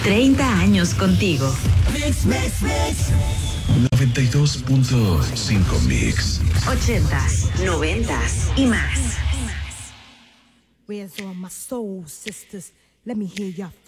30 años contigo. Mix, mix, mix. 92.5 Mix. 80s, 90s y más. Where's all my soul sisters? Let me hear y'all.